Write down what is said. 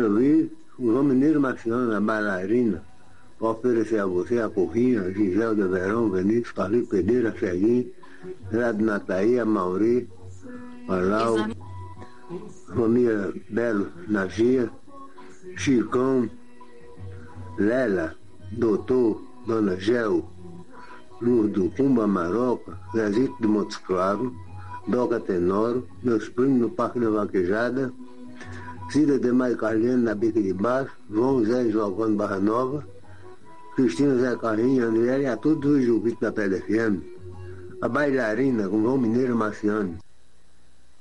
Luiz, o João Mineiro Marciano, a bailarina, para oferecer a você a Corrinha, Giselda Verão, Vinícius, Carlito Pereira, Serguinho, Gerardo Nataí, a Mauri, Palau, família Belo, Nazia, Chicão, Lela, Doutor, Dona Gel, Luz do Cumba Maroca, Zezito de Montes Claros, Doca Tenoro, meus primos no Parque da Vaquejada, Cida de Maio Carliano na Bica de Baixo, João Zé Giovanni Barra Nova, Cristina Zé Carrinho, André e a todos os ouvintes da PLFM. A bailarina com João Mineiro Marciano.